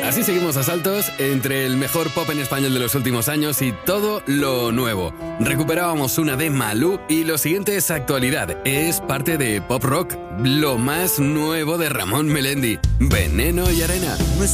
Así seguimos a saltos entre el mejor pop en español de los últimos años y todo lo nuevo. Recuperábamos una de Malú y lo siguiente es actualidad. Es parte de pop rock, lo más nuevo de Ramón Melendi, Veneno y Arena.